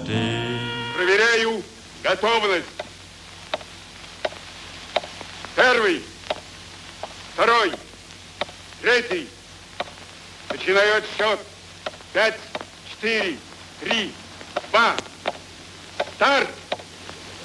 stehen. Проверяю готовность. Первый, второй, третий. Начинаю отсчет. 5, 4, 3, 2. Старт!